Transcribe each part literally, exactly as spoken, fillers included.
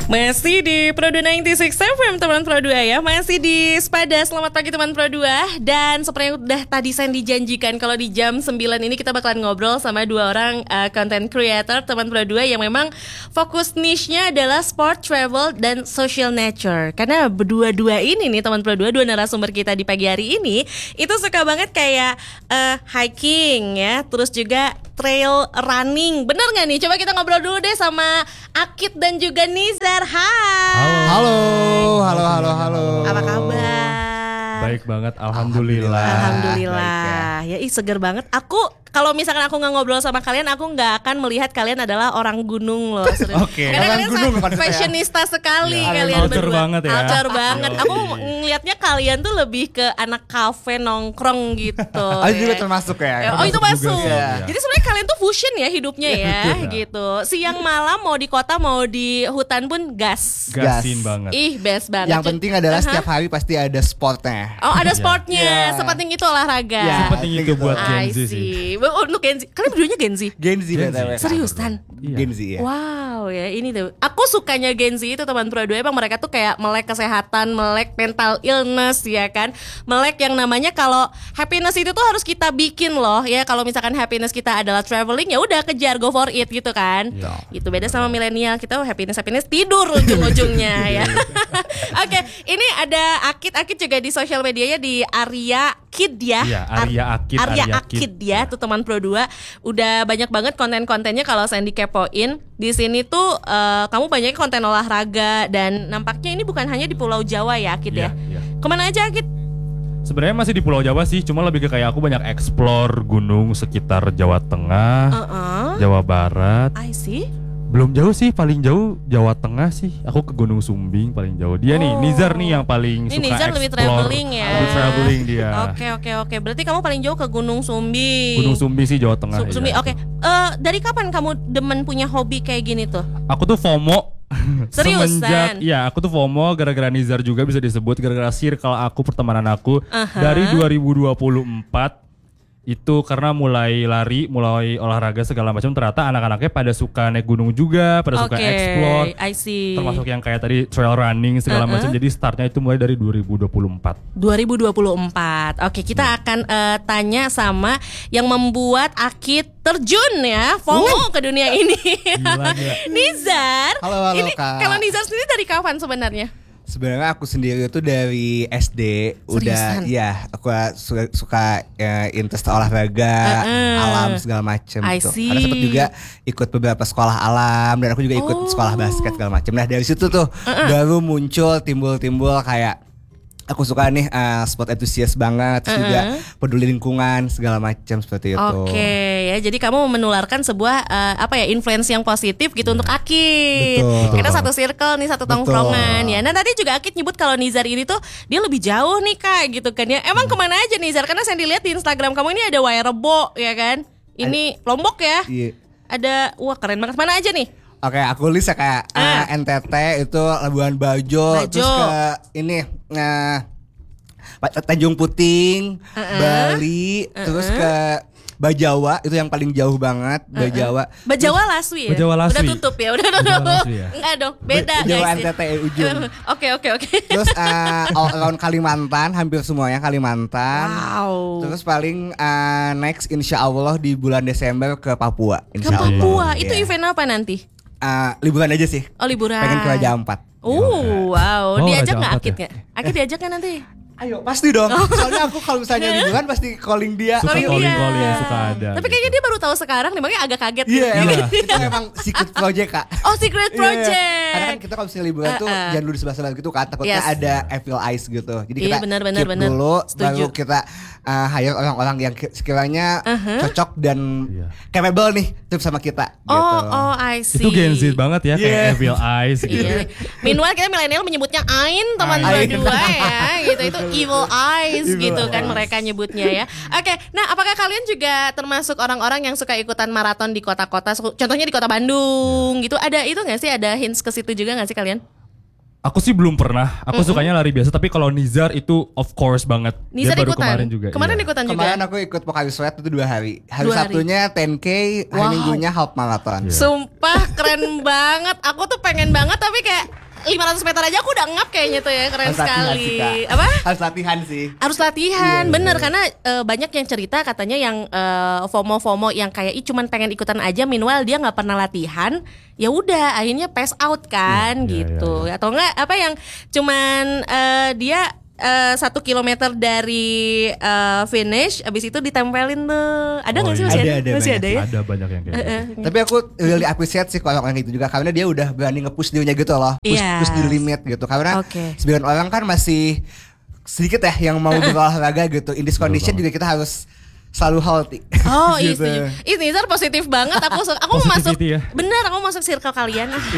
Masih di Pro dua sembilan puluh enam F M teman Pro dua ya. Masih di Spada. Selamat pagi teman Pro dua. Dan seperti yang udah tadi saya dijanjikan, kalau di jam sembilan ini kita bakalan ngobrol sama dua orang uh, content creator teman Pro dua yang memang fokus niche-nya adalah sport, travel, dan social nature. Karena berdua-dua ini nih teman Pro dua, dua narasumber kita di pagi hari ini itu suka banget kayak uh, hiking ya, terus juga trail running. Bener gak nih? Coba kita ngobrol dulu deh sama Akid dan juga Nizar. Hai. Halo, halo, halo, halo. Apa kabar? Baik banget, alhamdulillah. Alhamdulillah. Ya, ih seger banget. Aku kalau misalkan aku nggak ngobrol sama kalian, aku nggak akan melihat kalian adalah orang gunung loh. Oke. Okay. Karena orang kalian gunung sangat fashionista sekali ya, kalian culture berdua. banget ya. Culture banget. Yo, Aku iya. ngelihatnya kalian tuh lebih ke anak kafe nongkrong gitu. Aku juga ya. termasuk ya. Oh itu masuk. juga sih, ya. Jadi sebenarnya kalian tuh fusion ya hidupnya ya, gitu. Siang malam mau di kota mau di hutan pun gas. Gasin banget. Ih best banget. Yang penting adalah Uh-huh. setiap hari pasti ada sportnya. Oh ada sportnya, Yeah. sepenting itu olahraga. Yeah. Penting itu gitu. buat Gen I Z sih. see. Oh, untuk Gen Z. Kalian berduanya Gen Z? Gen Z, Gen Z. B T W. Serius Tan? Iya. Gen Z ya. Wow ya ini tuh. Aku sukanya Gen Z itu teman Pro dua. Emang mereka tuh kayak melek kesehatan, melek mental illness ya kan. Melek yang namanya kalau happiness itu tuh harus kita bikin loh ya. Kalau misalkan happiness kita adalah traveling, ya udah kejar, go for it gitu kan. Iya. Itu beda sama milenial, kita happiness happiness tidur ujung-ujungnya ya. Oke, ini ada Akid. Akid juga di sosial medianya di Arya Kid ya. Iya, Arya Akid, Arya Arya Akid Kid. ya, tuh teman Pro dua. Udah banyak banget konten-kontennya kalau saya dikepoin. Di sini tuh eh, kamu banyak konten olahraga dan nampaknya ini bukan hanya di Pulau Jawa ya, Akid ya. Iya, iya. Kemana aja Akid? Sebenarnya masih di Pulau Jawa sih, cuma lebih ke kayak aku banyak explore gunung sekitar Jawa Tengah, Uh-uh. Jawa Barat. I see. Belum jauh sih, paling jauh Jawa Tengah sih. Aku ke Gunung Sumbing paling jauh. Dia nih, Oh. Nizar nih yang paling Ini suka Nizar lebih explore. traveling ya. Lebih traveling dia. Oke oke oke. Berarti kamu paling jauh ke Gunung Sumbing. Gunung Sumbing sih Jawa Tengah. Su- Sumbing. iya. Oke. Eh, dari kapan kamu demen punya hobi kayak gini tuh? Aku tuh FOMO. Seriusan? Semenjak, ya aku tuh FOMO gara-gara Nizar juga bisa disebut, gara-gara circle aku, pertemanan aku. Aha. Dari dua ribu dua puluh empat itu karena mulai lari, mulai olahraga segala macam, ternyata anak-anaknya pada suka naik gunung juga, pada suka Oke, explore. I see. Termasuk yang kayak tadi trail running segala Uh-uh. macam. Jadi startnya itu mulai dari dua ribu dua puluh empat. dua ribu dua puluh empat. Oke, kita akan eh, tanya sama yang membuat Akid terjun ya, FOMO ke dunia ini. Gila, gila. Nizar. Halo, halo, ini Kak. kalau Nizar sendiri dari kapan sebenarnya? Sebenarnya aku sendiri itu dari S D udah, Seriusan? ya aku suka, suka ya, interest olahraga, Uh-uh. alam segala macam I gitu. see. Karena sempat juga ikut beberapa sekolah alam dan aku juga ikut Oh. sekolah basket segala macam. Nah dari situ tuh baru muncul timbul-timbul kayak aku suka nih uh, sport enthusiast banget, terus juga Uh-uh. peduli lingkungan segala macam seperti itu. Oke, ya jadi kamu menularkan sebuah eh, apa ya influence yang positif gitu untuk Akid. Betul. Kita satu circle nih, satu Betul. tongkrongan ya. Nah tadi juga Akid nyebut kalau Nizar ini tuh dia lebih jauh nih Kak gitu kan ya. Emang kemana aja Nizar? Karena saya dilihat di Instagram kamu ini ada Wairebo ya kan. Ini Lombok ya. Iya. Ada, wah keren banget. Mana aja nih? Oke, aku list ya kayak Ah. uh, N T T itu Labuan Bajo, Bajo. terus ke ini uh, Tanjung Puting, Uh-uh. Bali, terus ke Bajawa itu yang paling jauh banget, Bajawa. Bajawa Laswi ya? Bajawa Laswi. Udah tutup ya? Udah tutup. Bajawa Laswi ya? Enggak dong, beda Bajawa guys. N T T ujung. Oke oke oke. Terus uh, all around Kalimantan, hampir semuanya Kalimantan. Wow. Terus paling uh, next insya Allah di bulan Desember ke Papua. Ke Insya Allah. Papua, itu Iya. event apa nanti? Uh, liburan aja sih. Oh liburan. Pengen ke Raja Ampat. Uh, wow. Oh, Diajak Raja nggak Ampat Akid ya? nggak? Akid diajak kan nanti? Ayo pasti dong. Soalnya aku kalau misalnya liburan pasti calling dia. Suka Calling calling-calling, dia. suka ada. Tapi kayaknya dia baru tahu sekarang nih, makanya agak kaget. Iya, gitu. emang itu memang secret project kak. Oh secret Iya, project. karena kan kita kalau misalnya liburan tuh Uh-uh. jangan dulu di sebelah-sebelah gitu kan, takutnya Yes. ada evil eyes gitu. Jadi Iya, kita benar, benar, keep benar. dulu, Setuju. baru kita uh, hire orang-orang yang ki- sekiranya Uh-huh. cocok dan Iya. capable nih trip sama kita. Oh gitu. oh I see. Itu Gen Z banget ya, kayak Yeah. Evil Eyes gitu. Iya. Meanwhile kita milenial menyebutnya Ain teman Ain. berdua ya, gitu itu evil eyes Evil gitu kan eyes. mereka nyebutnya ya. Oke, nah apakah kalian juga termasuk orang-orang yang suka ikutan maraton di kota-kota, contohnya di kota Bandung gitu? Ada itu nggak sih? Ada hints ke situ juga nggak sih kalian? Aku sih belum pernah. Aku sukanya lari biasa. Tapi kalau Nizar itu of course banget. Nizar Dia baru ikutan. kemarin juga. Kemarin iya. ikutan juga. Kemarin aku ikut Pokari Sweat itu dua hari. Hari Dua hari. Sabtunya ten K, hari Wow. Minggunya half marathon. Iya. Sumpah keren banget. Aku tuh pengen banget tapi kayak lima ratus meter aja aku udah ngap kayaknya tuh ya, keren Harus latihan sekali. sih, Kak. Apa? Harus latihan sih. Harus latihan, Iya, bener iya. karena eh, banyak yang cerita katanya yang eh, FOMO-FOMO yang kayak ih cuman pengen ikutan aja, meanwhile dia nggak pernah latihan, ya udah akhirnya pass out kan Iya, iya, gitu, iya, atau enggak apa yang cuman eh, dia eh, satu kilometer dari eh, finish, abis itu ditempelin tuh, ada nggak Oh, sih iya. masih Ada, ada, ada masih banyak. ada ya? Ada banyak yang kayak gitu. Tapi aku really appreciate sih kalau orang itu juga karena dia udah berani nge-push dirinya gitu loh, push, Yes. push di limit gitu. Karena Oke. sebagian orang kan masih sedikit ya yang mau berolahraga gitu. In this condition juga kita harus selalu healthy. Oh iya Gitu. setuju. Ih Nizar positif banget. Aku su- aku mau masuk. Positivity ya. Bener aku mau masuk circle kalian. Ah.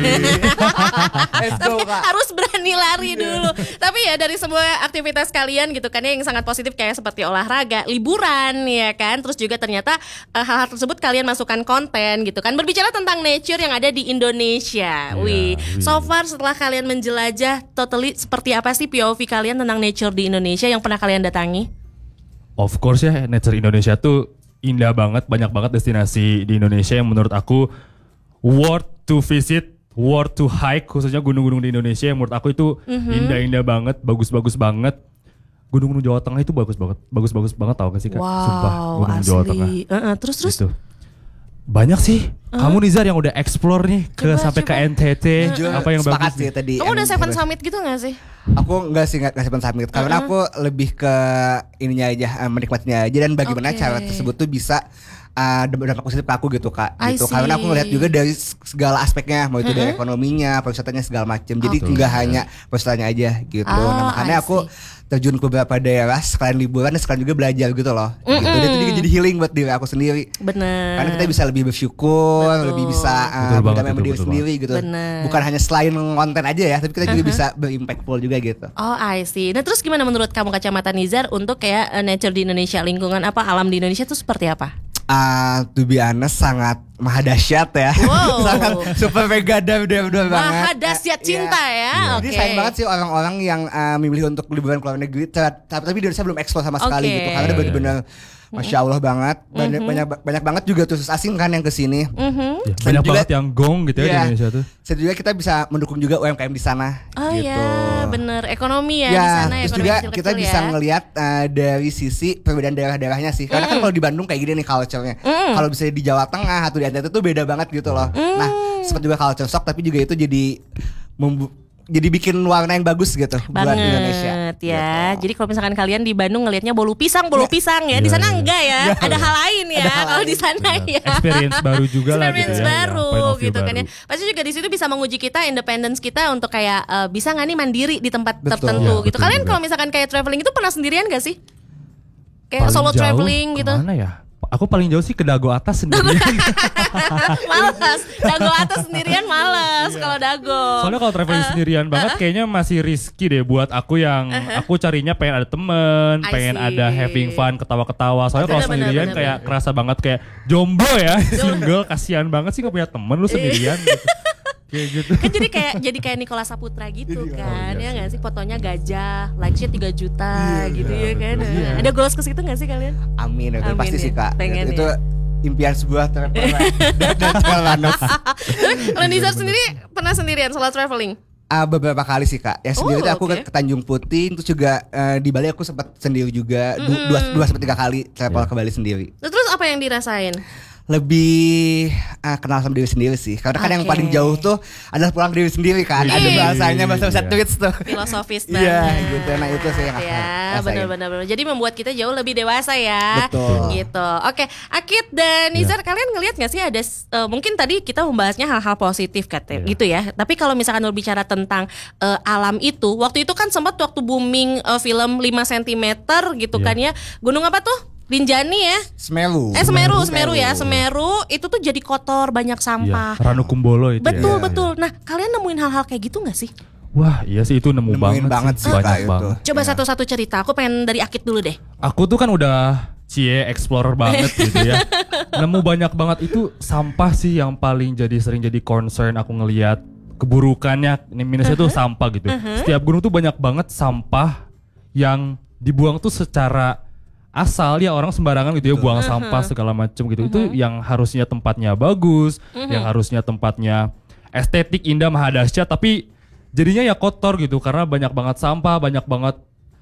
Let's go, Tapi Kak. harus berani lari dulu. Tapi ya dari semua aktivitas kalian gitu kan ya yang sangat positif kayak seperti olahraga, liburan ya kan. Terus juga ternyata eh, hal-hal tersebut kalian masukkan konten gitu kan. Berbicara tentang nature yang ada di Indonesia. Iya, Wih, wih. so far setelah kalian menjelajah totally seperti apa sih P O V kalian tentang nature di Indonesia yang pernah kalian datangi? Of course ya, nature Indonesia tuh indah banget, banyak banget destinasi di Indonesia yang menurut aku worth to visit, worth to hike, khususnya gunung-gunung di Indonesia yang menurut aku itu indah-indah banget, bagus-bagus banget. Gunung-gunung Jawa Tengah itu bagus banget, bagus-bagus banget tau gak sih Kak? Sumpah, Wow, gunung asli. Jawa Tengah. Uh-uh, terus terus. Gitu. Banyak sih. Kamu Nizar yang udah explore nih ke Coba, sampai coba. ke N T T, Jujur, apa yang sepakat bagus sih nih? tadi. Kamu udah yang Seven terus. Summit gitu gak sih? Aku enggak sih enggak Seven Summit karena aku lebih ke ininya aja, eh, menikmatinya aja dan bagaimana Oke. cara tersebut tuh bisa uh, berdampak positif ke aku gitu Kak. I Gitu. see. Karena aku ngeliat juga dari segala aspeknya, mau itu dari ekonominya, pariwisatanya segala macam. Jadi Oke. enggak hanya pariwisatanya aja gitu. Oh, Nah, makanya I aku terjun ke beberapa daerah sekalian liburan dan sekalian juga belajar gitu loh. Gitu. Dan itu juga jadi healing buat diri aku sendiri. Bener. Karena kita bisa lebih bersyukur, Betul. lebih bisa uh, Betul banget, berdamai sama betul, diri betul sendiri gitu. Bener. Bukan hanya selain konten aja ya, tapi kita juga bisa berimpactful juga gitu. Oh I see. Nah terus gimana menurut kamu kacamata Nizar untuk kayak eh, nature di Indonesia, lingkungan apa, alam di Indonesia tuh seperti apa? Ah, to be honest sangat maha dahsyat ya. Wow. Sangat super mega dahsyat banget. Maha dahsyat Eh, cinta iya. ya. Jadi Oke. sayang banget sih orang-orang yang uh, memilih untuk liburan ke luar negeri tapi, tapi di Indonesia belum eksplor sama sekali Oke. gitu. Karena benar-benar Masya Allah banget. Banyak, banyak, banyak banget juga turis asing kan yang kesini. Mhm. Ya, Dan banyak juga- banget yang gong gitu ya Iya. di Indonesia tuh. Saya juga kita bisa mendukung juga U M K M di sana. Oh gitu. ya bener, ekonomi ya, Ya, di sana terus ekonomi juga kecil-kecil kita bisa ya. ngelihat uh, dari sisi perbedaan daerah-daerahnya sih. Karena kan kalau di Bandung kayak gini nih culture-nya. Kalau bisa di Jawa Tengah atau di N T T tuh beda banget gitu loh. Nah, sempat juga culture shock tapi juga itu jadi membu- jadi bikin warna yang bagus gitu buat Banget Indonesia. ya. Gitu. Jadi kalau misalkan kalian di Bandung ngelihatnya bolu pisang, bolu pisang ya. Di sana enggak ya. Ada hal lain ya. Kalau di sana ya. Experience baru juga lah gitu Experience ya. baru Ya, point of view gitu kan ya. baru. Pasti juga di situ bisa menguji kita independence kita untuk kayak eh, bisa nggak nih mandiri di tempat Betul. tertentu Ya, gitu. betul Kalian juga. kalau misalkan kayak traveling itu pernah sendirian gak sih? Kayak Paling solo jauh traveling gitu. Kemana ya? Aku paling jauh sih ke Dago Atas sendirian. Males. Dago atas sendirian males kalau dago. Soalnya kalau traveling Uh, sendirian banget kayaknya masih risky deh buat aku yang aku carinya pengen ada temen, I pengen see. ada having fun, ketawa-ketawa. Soalnya kalau Bener, bener, sendirian bener, kayak bener. kerasa banget kayak jomblo ya, single, kasihan banget sih gak punya temen lu sendirian gitu. Kayak gitu. Kan jadi kayak jadi kayak Nikola Saputra gitu kan. Ya nggak sih, fotonya gajah, likes-nya tiga juta gitu ya kan. Iya. Ada goals ke situ nggak sih kalian? Amin, itu Amin pasti ya. sih Kak. Pengen itu ya. impian sebuah traveler dan dan travelanus. Kalau Nizar sendiri pernah sendirian solo traveling? Ah, beberapa kali sih Kak. Ya sendiri Oh, tuh aku oke. ke Tanjung Putih, terus juga eh, di Bali aku sempat sendiri juga du- dua dua sampai tiga kali travel Ya. ke Bali sendiri. Terus apa yang dirasain? Lebih ah, kenal sama diri sendiri sih. Karena kan yang Oke. paling jauh tuh adalah pulang ke diri sendiri kan. Ada Iya. bahasanya bahasa-bahasa Iya. tweets tuh. Filosofis banget. Iya, gitu. Nah, itu sih yang aku Ya, rasain. benar-benar. Jadi membuat kita jauh lebih dewasa ya. Betul. Gitu. Oke, Akid dan Nizar, kalian ngelihat nggak sih ada eh, mungkin tadi kita membahasnya hal-hal positif katanya Iya. gitu ya. Tapi kalau misalkan berbicara tentang eh, alam itu, waktu itu kan sempat waktu booming eh, film lima sentimeter gitu Iya. kan ya. Gunung apa tuh? Rinjani ya. Semeru. Eh Semeru, Semeru ya. Semeru itu tuh jadi kotor, banyak Iya, sampah. Ranu Kumbolo itu Betul, ya. betul. Nah, kalian nemuin hal-hal kayak gitu nggak sih? Wah iya sih itu nemu Nemuin banget, banget sih, banyak Kak, itu. banget. Coba Iya. satu-satu cerita. Aku pengen dari Akid dulu deh. Aku tuh kan udah cie explorer banget gitu ya. Nemu banyak banget itu sampah sih yang paling jadi sering jadi concern aku ngelihat keburukannya. Ini minusnya tuh sampah gitu. Setiap gunung tuh banyak banget sampah yang dibuang tuh secara asal ya, orang sembarangan gitu ya buang sampah segala macem gitu. Itu yang harusnya tempatnya bagus, yang harusnya tempatnya estetik, indah, maha dahsyat, tapi jadinya ya kotor gitu karena banyak banget sampah, banyak banget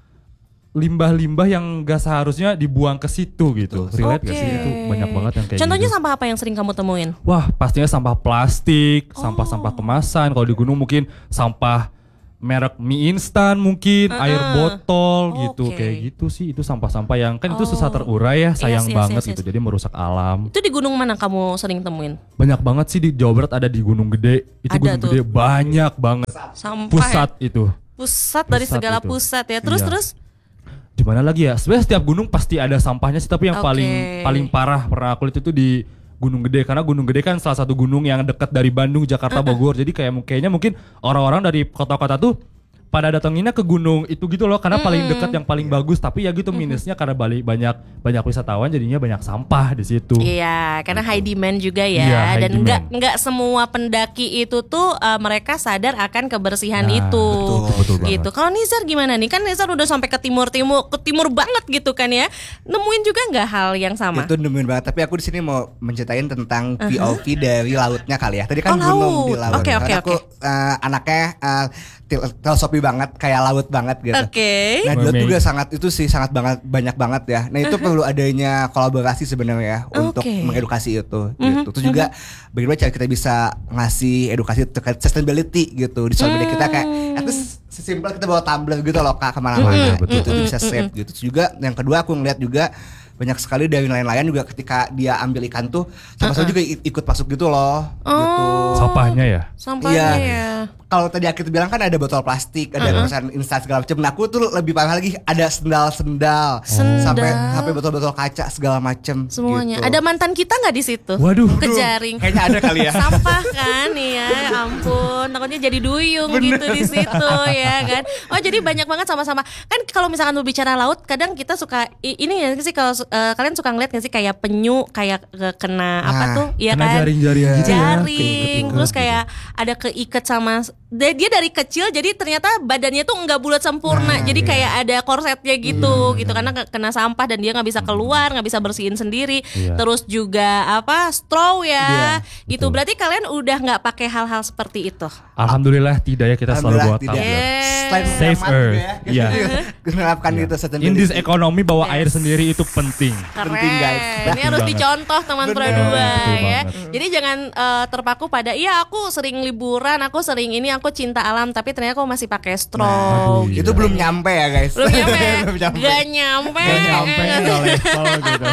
limbah-limbah yang gak seharusnya dibuang ke situ gitu. Relate gak sih? Itu banyak banget yang kayak Contohnya gitu. sampah apa yang sering kamu temuin? Wah pastinya sampah plastik, Oh. sampah-sampah kemasan. Kalau di gunung mungkin sampah merek mie instan mungkin, Uh-uh. air botol gitu. Oke. Kayak gitu sih, itu sampah-sampah yang kan itu Oh. susah terurai ya, sayang Yes, yes, banget yes, yes. gitu. Jadi merusak alam. Itu di gunung mana kamu sering temuin? Banyak banget sih di Jawa Barat, ada di Gunung Gede. Itu Ada Gunung tuh. Gede banyak banget. Sampah Pusat ya? itu. Pusat dari Pusat segala itu. pusat ya. Terus Iya. terus Di mana lagi ya? Sebenarnya setiap gunung pasti ada sampahnya sih, tapi yang Oke. paling paling parah pernah aku lihat itu di Gunung Gede, karena Gunung Gede kan salah satu gunung yang dekat dari Bandung, Jakarta, Bogor. Jadi kayak kayaknya mungkin orang-orang dari kota-kota tuh pada datanginnya ke gunung itu gitu loh, karena paling dekat yang paling bagus. Tapi ya gitu minusnya karena balik banyak banyak wisatawan jadinya banyak sampah di situ. Iya, karena high demand juga ya, Iya, high dan nggak demand. nggak semua pendaki itu tuh uh, mereka sadar akan kebersihan Nah, itu, betul, betul banget. gitu. Kalau Nizar gimana nih? Kan Nizar udah sampai ke timur timur, ke timur banget gitu kan ya? Nemuin juga nggak hal yang sama? Itu nemuin banget. Tapi aku di sini mau menceritain tentang P O V dari lautnya kali ya. Tadi Oh, kan gunung di laut. laut. Oke, oke, Karena aku oke. eh, anaknya eh, til- filosofi banget, kayak laut banget gitu. Oke. Nah, di laut Mermaid. juga sangat itu sih sangat banget banyak banget ya. Nah, itu perlu adanya kolaborasi sebenarnya ya untuk Oke. mengedukasi itu gitu. Terus juga bagaimana cara kita bisa ngasih edukasi terkait sustainability gitu di sosial media kita, kayak itu sesimpel kita bawa tumbler gitu loh Kak kemana-mana Mm, betul. gitu, itu bisa save gitu. Terus juga yang kedua aku ngeliat juga banyak sekali dari nelayan-nelayan juga ketika dia ambil ikan tuh sama-sama juga i- ikut masuk gitu loh gitu. Sampahnya ya. Sampahnya Iya. ya. Kalau tadi kita bilang kan ada botol plastik, ada kemasan instan segala macam. Nah, aku tuh lebih parah lagi, ada sendal-sendal, Sendal. sampai sampai botol-botol kaca segala macam. Semuanya. Gitu. Ada mantan kita nggak di situ? Waduh. Kejaring. Kayaknya ada kali ya. Sampah kan ya, ya ampun, takutnya jadi duyung gitu di situ ya kan. Oh jadi banyak banget sama-sama. Kan kalau misalkan berbicara laut, kadang kita suka i- ini ya sih, kalau eh, kalian suka ngeliat nggak sih kayak penyu, kayak ke- kena apa Nah, tuh, ya Kena kan? jaring-jaring gitu ya. Jaring, keiket-iket terus gitu. kayak ada keiket sama dia dia dari kecil, jadi ternyata badannya tuh nggak bulat sempurna, Nah, jadi iya. kayak ada korsetnya gitu, gitu karena ke- kena sampah dan dia nggak bisa keluar, nggak bisa bersihin sendiri. Iya. Terus juga apa straw ya, Iya, gitu. betul. Berarti kalian udah nggak pakai hal-hal seperti itu. Alhamdulillah tidak ya, kita selalu bawa Alhamdulillah tidak. tumbler. Yeah. Selain Save hemat Earth. juga ya, Iya. kita menerapkan Iya. itu In sustainability. this economy bawa air Yes. sendiri itu penting. Keren. Penting, guys. Ini Penting harus banget. dicontoh teman Pro Bener. dua Betul ya. banget. Jadi jangan eh, terpaku pada iya aku sering liburan, aku sering ini, aku cinta alam, tapi ternyata aku masih pakai straw. Aduh, gitu. Itu belum nyampe ya guys. Belum nyampe. Belum nyampe. Gak nyampe. Gak nyampe nggak level gitu.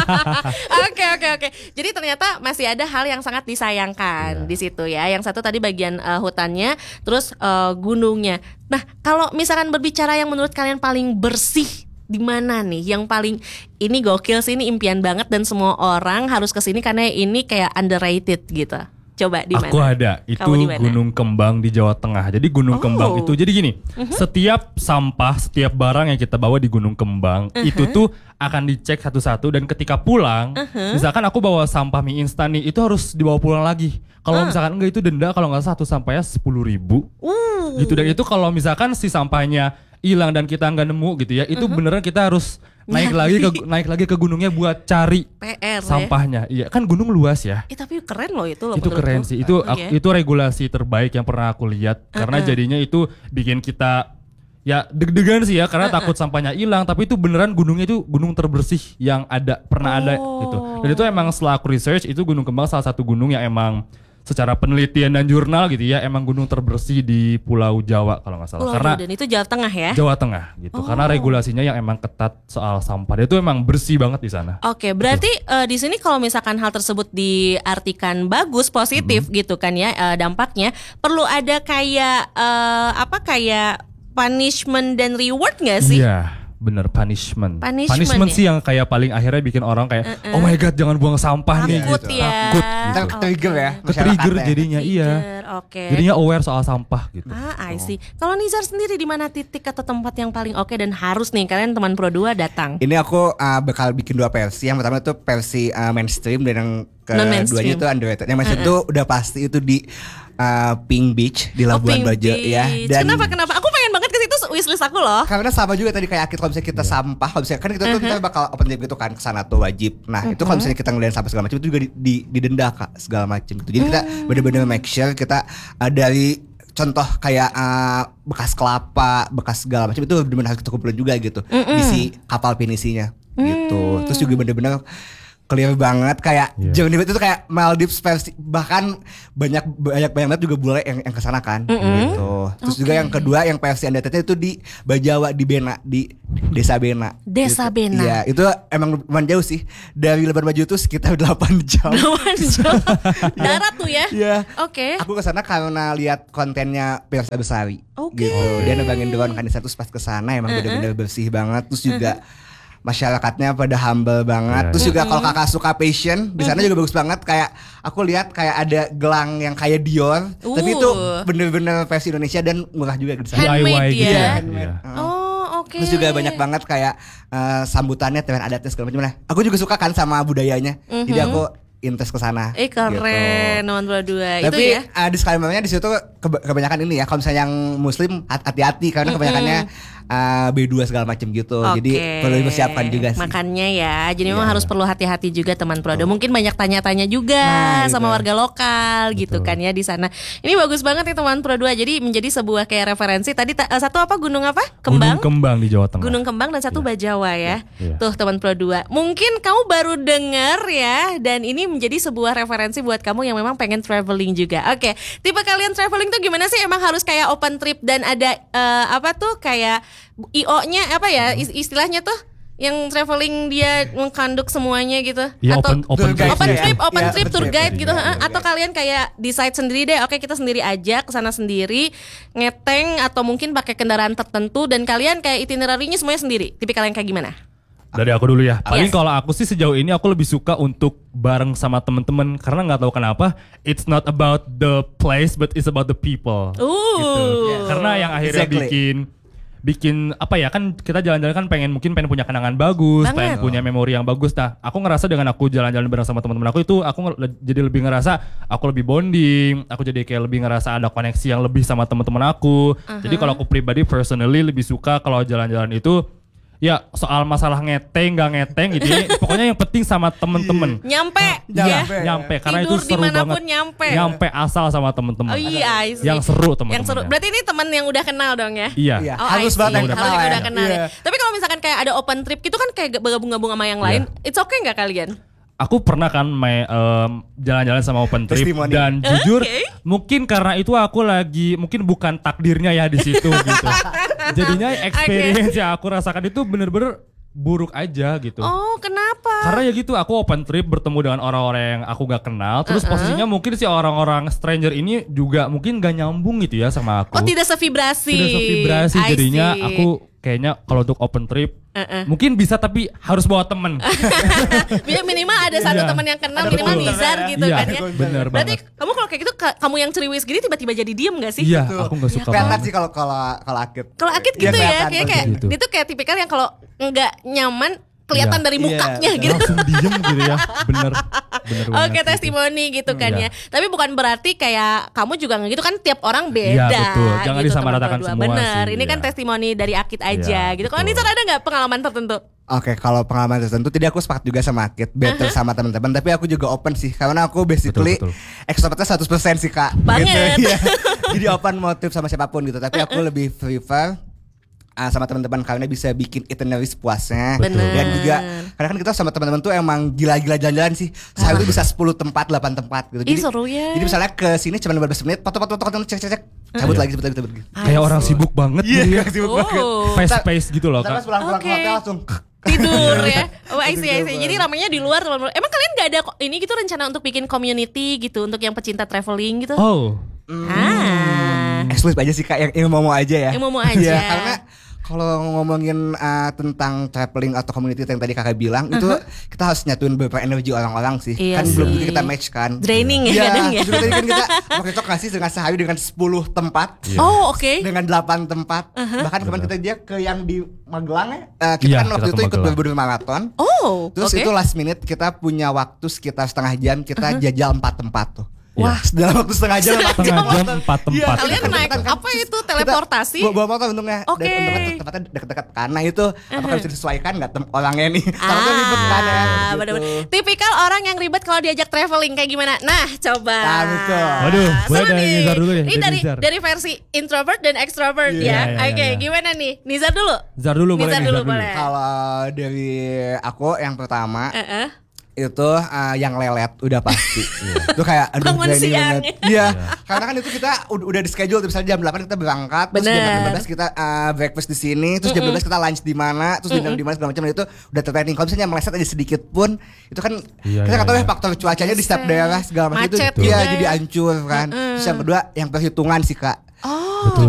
Oke oke oke. Jadi ternyata masih ada hal yang sangat disayangkan di situ ya. Yang satu tadi bagian eh, hutannya, terus eh, gunungnya. Nah, kalau misalkan berbicara yang menurut kalian paling bersih di mana nih? Yang paling ini gokil sih, ini impian banget dan semua orang harus kesini karena ini kayak underrated gitu. Coba di mana? Aku ada, itu Kamu di mana? Gunung Kembang di Jawa Tengah. Jadi Gunung Oh. Kembang itu jadi gini, setiap sampah, setiap barang yang kita bawa di Gunung Kembang itu tuh akan dicek satu-satu, dan ketika pulang, misalkan aku bawa sampah mie instan nih, itu harus dibawa pulang lagi. Kalau misalkan enggak itu denda, kalau nggak salah satu sampahnya sepuluh ribu. Uh. Gitu, dan itu kalau misalkan si sampahnya hilang dan kita nggak nemu gitu ya, itu beneran kita harus naik lagi ke naik lagi ke gunungnya buat cari P R ya. sampahnya. Iya, kan gunung luas ya. Eh, tapi keren loh itu loh Itu menurutku. keren sih. Itu Oke. aku- itu regulasi terbaik yang pernah aku lihat, karena jadinya itu bikin kita ya deg-degan sih ya, karena takut sampahnya hilang, tapi itu beneran gunungnya itu gunung terbersih yang ada pernah ada gitu. Dan itu emang setelah aku research, itu Gunung Kembang salah satu gunung yang emang secara penelitian dan jurnal gitu ya, emang gunung terbersih di Pulau Jawa kalau nggak salah. Pulau Karena Jawa, dan itu Jawa Tengah ya. Jawa Tengah gitu. Karena regulasinya yang emang ketat soal sampah. Dan itu emang bersih banget di sana. Oke, berarti eh, di sini kalau misalkan hal tersebut diartikan bagus, positif gitu kan ya eh, dampaknya, perlu ada kayak eh, apa kayak punishment dan reward nggak sih? Iya, bener, punishment. Punishment ya? sih yang kayak paling akhirnya bikin orang kayak, oh my god, jangan buang sampah nih. Takut gitu. ya. Takut gitu. Ter- trigger ya Ke-trigger masyarakatnya. jadinya, iya. Trigger, Oke. Jadinya aware soal sampah gitu. Ah, I see. Kalau Nizar sendiri di mana titik atau tempat yang paling oke dan harus nih kalian teman Pro dua datang? Ini aku uh, bakal bikin dua versi. Yang pertama itu versi uh, mainstream, dan yang keduanya Non-mainstream. itu underrated. Yang mainstream itu udah pasti itu di uh, Pink Beach di Labuan Oh, Pink Bajo ya. Beach. Dan Kenapa kenapa? Aku pengen banget ke situ, wishlist aku loh. karena sama juga tadi kayak Akit, kalau misalnya kita sampah, kalau misalnya kan kita tuh kita bakal open trip gitu kan ke sana tuh wajib. Nah, itu kalau misalnya kita ngeliatin sampah segala macam itu juga di, di, didenda Kak segala macam gitu. Jadi kita benar-benar make sure kita uh, dari contoh kayak uh, bekas kelapa, bekas segala macam itu benar-benar harus kita kumpulin juga gitu. Mm-mm. Isi kapal pinisinya gitu. Mm. Terus juga bener-bener clear banget kayak yeah. Johnny Depp itu kayak Maldives versi, bahkan banyak banyak banget juga bule yang yang kesana kan mm-hmm. gitu. Terus okay. juga yang kedua yang versi Undated itu di Bajawa di Bena di Desa Bena. Desa gitu. Bena. Iya, itu emang lumayan jauh sih. Dari Labuan Bajo itu sekitar delapan jam. delapan jam. Darat tuh ya? Iya. Oke. Okay. Aku kesana karena lihat kontennya Pirsa Besari. Oke. Okay. Gitu. Dia nebangin drone kan di satu pas kesana emang uh-uh. bener-bener bersih banget. Terus juga uh-huh. masyarakatnya pada humble banget. Yeah. Terus juga kalau kakak suka fashion, di sana mm-hmm. juga bagus banget. Kayak aku lihat kayak ada gelang yang kayak Dior, uh. tapi itu bener-bener versi Indonesia dan murah juga di sana. Handmade ya. Yeah. Handmade. Yeah. Oh, oke. Okay. Terus juga banyak banget kayak uh, sambutannya, tren adatnya segala macam. Nah, aku juga suka kan sama budayanya. Mm-hmm. Jadi aku interest ke sana. Eh keren, nomor gitu. dua Tapi itu ya. Uh, disclaimer-nya di situ keba- kebanyakan ini ya, kalau misalnya yang muslim hati-hati karena mm-hmm. kebanyakannya uh, B dua segala macam gitu. Okay. Jadi perlu dipersiapkan juga sih. Makanya ya, jadi memang yeah. harus perlu hati-hati juga teman Prodo. Oh. Mungkin banyak tanya-tanya juga nah, sama warga lokal. Betul. Gitu kan ya di sana. Ini bagus banget nih teman Prodo. Jadi menjadi sebuah kayak referensi. Tadi ta- satu apa gunung apa? Kembang. Gunung Kembang di Jawa Tengah. Gunung Kembang dan satu yeah. Bajawa ya. Yeah. Yeah. Tuh teman Prodo. Mungkin kamu baru dengar ya, dan ini menjadi sebuah referensi buat kamu yang memang pengen traveling juga. Oke, tipe kalian traveling tuh gimana sih? Emang harus kayak open trip dan ada uh, apa tuh kayak I O-nya apa ya istilahnya tuh? Yang traveling dia mengkanduk semuanya gitu. Ya, atau open, open trip, open ya. trip, open ya, trip, open tour trip, guide ya, gitu. ya, ya, atau ya. kalian kayak decide sendiri deh. Oke, kita sendiri aja kesana sendiri, ngeteng atau mungkin pakai kendaraan tertentu dan kalian kayak itinerary-nya semuanya sendiri. Tipe kalian kayak gimana? Dari aku dulu ya. Paling yes. kalau aku sih sejauh ini aku lebih suka untuk bareng sama temen-temen karena nggak tahu kenapa. It's not about the place but it's about the people. Uh. Gitu. Yeah. Karena yang akhirnya Exactly. bikin bikin apa ya kan kita jalan-jalan kan pengen mungkin pengen punya kenangan bagus, Banget. pengen punya memori yang bagus. Nah, aku ngerasa dengan aku jalan-jalan bareng sama teman-teman aku itu aku nge- jadi lebih ngerasa aku lebih bonding, aku jadi kayak lebih ngerasa ada koneksi yang lebih sama teman-teman aku. Uh-huh. Jadi kalau aku pribadi personally lebih suka kalau jalan-jalan itu ya soal masalah ngeteng nggak ngeteng gitu ya. Pokoknya yang penting sama temen-temen. Nyampe ya, Nyampe. nyampe karena Tidur itu seru dimanapun banget. nyampe. Nyampe asal sama temen-temen. Oh iya, I see. Yang seru temen-temen. Yang seru. Berarti ini teman yang udah kenal dong ya? Iya. Iya. Oh, Halus I see. banget yang Halus kenal yang ya. udah kenal ya. Iya. Tapi kalau misalkan kayak ada open trip gitu kan kayak bergabung-gabung sama yang lain, Iya. it's okay nggak kalian? Aku pernah kan main um, jalan-jalan sama open trip Testimoni. dan jujur Okay. mungkin karena itu aku lagi mungkin bukan takdirnya ya di situ gitu. Jadinya experience okay. yang aku rasakan itu bener-bener buruk aja gitu. Oh, kenapa? Karena ya gitu aku open trip bertemu dengan orang-orang yang aku gak kenal. Terus uh-uh. posisinya mungkin si orang-orang stranger ini juga mungkin gak nyambung gitu ya sama aku. Oh, tidak sevibrasi. Tidak sevibrasi. I Jadinya see. aku kayaknya kalau untuk open trip uh-uh. mungkin bisa tapi harus bawa temen. Biar minimal ada satu Iya. teman yang kenal, Ada minimal betul. nizar gitu Iya, kan ya. bener Berarti banget. kamu kalau kayak gitu ka- kamu yang ceriwis gini tiba-tiba jadi diem gak sih? Iya, Betul. aku gak suka Kelihatan banget. sih kalau kalau kalau Akid. Kalau Akid Iya, gitu ya, kelihatan kayak kayak gitu. dia tuh kayak tipikal yang kalau nggak nyaman kelihatan Iya. dari mukanya Iya, gitu. Langsung diem gitu ya. Bener. Bener banget Oke, gitu. testimoni gitu kan Iya. ya. Tapi bukan berarti kayak kamu juga nggak gitu kan, tiap orang beda. Iya, betul. Jangan gitu, disamaratakan teman-teman. semua Bener, sih, ini kan iya. testimoni dari Akid aja Iya, gitu. Kalau betul. Nizar ada nggak pengalaman tertentu? Oke, kalau pengalaman tertentu tadi aku sepakat juga sama Akid, better sama teman-teman, tapi aku juga open sih karena aku basically Betul, betul. extrovertnya seratus persen sih Kak. Banget. Gitu, iya. Jadi open mau trip sama siapapun gitu, tapi aku lebih prefer uh, sama teman-teman karena bisa bikin itinerary sepuasnya. Bener. Dan juga karena kan kita sama teman-teman tuh emang gila-gila jalan-jalan sih. Sehari itu bisa sepuluh tempat, delapan tempat gitu. Ih, seru ya. Jadi misalnya ke sini cuma lima belas menit, foto-foto-foto cek cek cek cabut Iya. lagi, cabut lagi, cabut lagi. Kayak orang sibuk banget gitu ya. sibuk banget. Oh. Face-face gitu loh Terus Kak. pulang-pulang ke Oke. hotel langsung Tidur ya. Oh, I see, I see. Tidur Jadi ramainya di luar teman-teman. Emang kalian nggak ada ko- ini gitu rencana untuk bikin community gitu untuk yang pecinta traveling gitu? Oh. Ah. eksklusif aja sih Kak, yang, yang mau-mau aja ya. Yang mau-mau aja. Iya, karena kalau ngomongin uh, tentang traveling atau community yang tadi Kakak bilang, itu kita harus nyatuin beberapa energi orang-orang sih. Iya Kan sih. belum tentu kita match kan. Draining ya Iya, kadang ya. juga tadi kan kita mau cocok nggak sih dengan sehari dengan sepuluh tempat, Iya. Oh, oke. dengan delapan tempat. Bahkan kemarin kita dia ke yang di Magelang ya. Uh, kita Iya, kan waktu kita itu ke ikut Magelang. berburu maraton. Oh, Terus oke. itu last minute kita punya waktu sekitar setengah jam, kita jajal empat tempat tuh. Wah, dalam waktu setengah jam empat Setengah jam motor. empat Iya, tempat. Kalian kita- naik kita- apa itu, teleportasi? Kita bawa motor untungnya. Oke. Dan untungnya tempatnya dekat-dekat karena itu apakah bisa disesuaikan nggak tem- orangnya nih? Takutnya ribet kan ya. Ah, gitu. bener-bener. Tipikal orang yang ribet kalau diajak traveling kayak gimana? Nah, coba. Ah, betul. Waduh, boleh Seru dari nih. Nizar dulu ya, Ini dari dari Nizar. dari versi introvert dan extrovert Iya, ya. iya, Oke, iya. gimana nih? Nizar dulu. Zar dulu boleh Nizar nih, dulu Zar dulu. boleh. Kalau dari aku yang pertama Heeh. itu uh, yang lelet udah pasti. Itu kayak aduh Bangun gini siang. banget. Iya. Karena kan itu kita udah, udah di schedule misalnya jam delapan kita berangkat, terus jam Bener. lima belas kita uh, breakfast di sini, terus jam dua belas kita lunch di mana, terus dinner di mana segala macam itu udah tertraining. Kalau misalnya meleset aja sedikit pun itu kan Iya, kita iya, nggak tahu ya iya. faktor cuacanya di setiap daerah segala macam itu Macet iya juga jadi ya. hancur kan. Terus yang kedua yang perhitungan sih Kak. Oh. Betul.